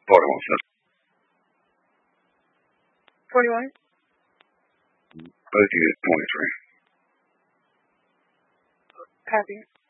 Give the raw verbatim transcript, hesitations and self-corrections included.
forty-one, sir. forty-one. Both you at twenty-three. Copy.